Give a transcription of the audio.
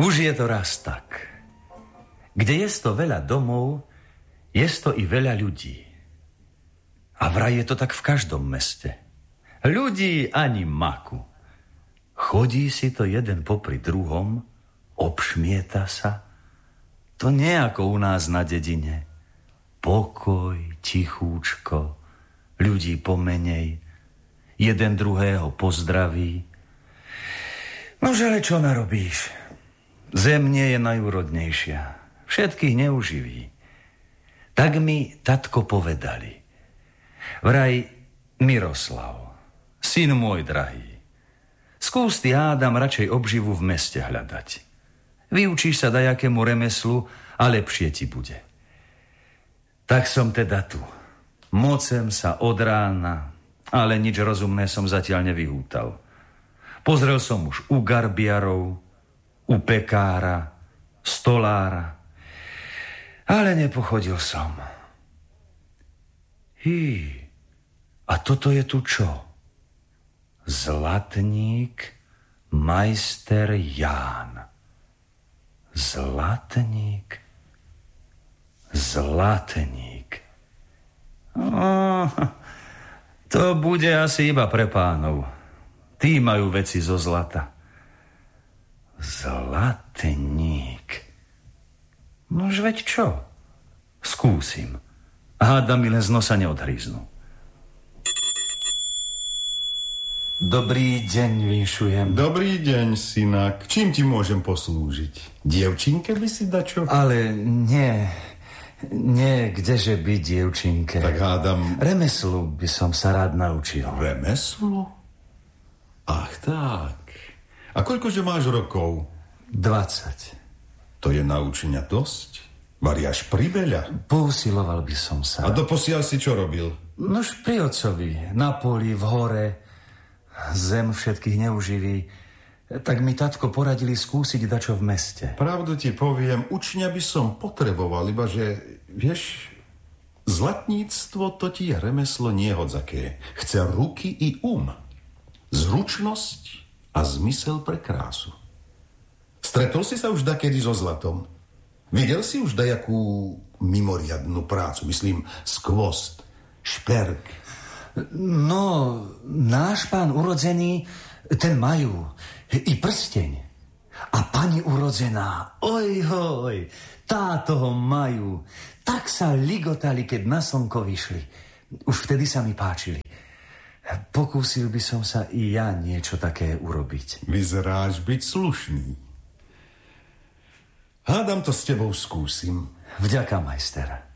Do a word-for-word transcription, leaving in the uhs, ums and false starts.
Už je to raz tak. Kde je to veľa domov, je to i veľa ľudí. A vraj je to tak v každom meste. Ľudí ani maku. Chodí si to jeden popri druhom, obšmieta sa. To nie ako u nás na dedine. Pokoj, tichúčko, ľudí pomenej, jeden druhého pozdraví. Nože, ale čo narobíš? Zem nie je najúrodnejšia. Všetkých neuživí. Tak mi tatko povedali. Vraj, Miroslav, syn môj drahý, skús ty, Ádam, radšej obživu v meste hľadať. Vyučíš sa dajakému remeslu a lepšie ti bude. Tak som teda tu. Mocem sa od rána, ale nič rozumné som zatiaľ nevyhútal. Pozrel som už u garbiarov, u pekára, stolára, ale nepochodil som. Hí, a toto je tu čo? Zlatník, majster Ján. Zlatník, zlatník. Oh, to bude asi iba pre pánov. Tí majú veci zo zlata. Zlatník. Nož veď čo? Skúsim. Háda mi len z nosa neodhryznú. Dobrý deň, vinšujem. Dobrý deň, synak. Čím ti môžem poslúžiť? Dievčinke by si dačo? Ale nie, nie, kdeže by dievčinke. Tak hádam... Remeslu by som sa rád naučil. Remeslu? Ach tak. A koľkože máš rokov? Dvadsať. To je naučenia dosť. Variaš priveľa. Pousiloval by som sa. A doposiaľ si čo robil? Nož pri otcovi, na poli, v hore. Zem všetkých neuživí. Tak mi tatko poradili skúsiť dačo v meste. Pravdu ti poviem, učňa by som potreboval, iba že, vieš, zlatníctvo to ti je remeslo niehodzaké. Chce ruky i um. Zručnosť a zmysel pre krásu. Stretol si sa už dakedy so zlatom? Videl si už dajakú mimoriadnu prácu? Myslím, skvost, šperk. No, náš pán urodzený, ten majú i prsteň. A pani urodzená, oj, hoj, tá toho majú. Tak sa ligotali, keď na slnko vyšli. Už vtedy sa mi páčili. Pokúsil by som sa i ja niečo také urobiť. Vyzeráš byť slušný. Hádam to s tebou skúsim. Vďaka, majster.